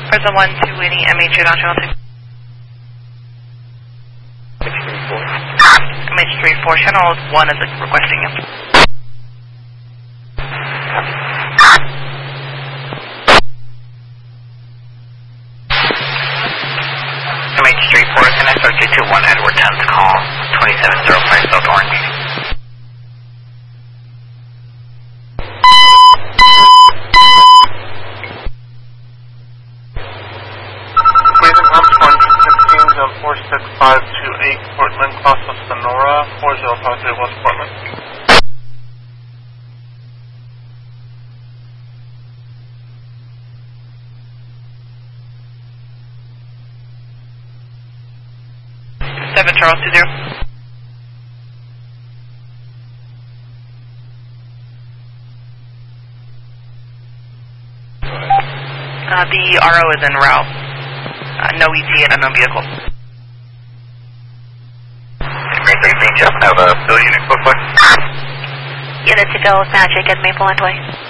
Prison 1 to Winnie, MH3 on channel 6. MH34, channel 1 is requesting you. MH34, connect RJ21 Edward 10th call, 2705 South Orange. Zone 46528 Portland, Casa Sonora, 4053 West Portland. Charles 20. The RO is en route. No ET and unknown vehicle. Have a bill unit, quickly. Unit to go, Magic at Maple Endway.